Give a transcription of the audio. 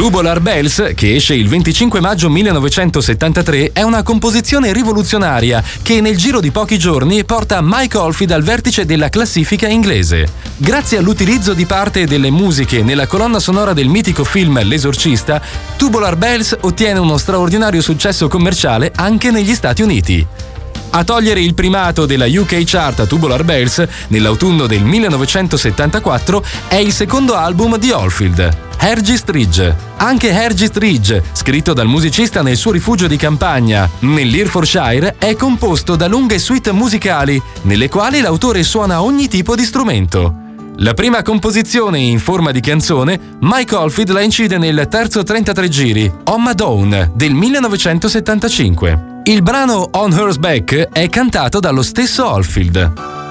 Tubular Bells, che esce il 25 maggio 1973, è una composizione rivoluzionaria che nel giro di pochi giorni porta Mike Oldfield al vertice della classifica inglese. Grazie all'utilizzo di parte delle musiche nella colonna sonora del mitico film L'Esorcista, Tubular Bells ottiene uno straordinario successo commerciale anche negli Stati Uniti. A togliere il primato della UK Chart a Tubular Bells nell'autunno del 1974 è il secondo album di Oldfield, Hergest Ridge. Anche Hergest Ridge, scritto dal musicista nel suo rifugio di campagna, nell'Herefordshire, è composto da lunghe suite musicali, nelle quali l'autore suona ogni tipo di strumento. La prima composizione in forma di canzone, Mike Oldfield la incide nel terzo 33 giri, On My Own, del 1975. Il brano On Horseback è cantato dallo stesso Oldfield.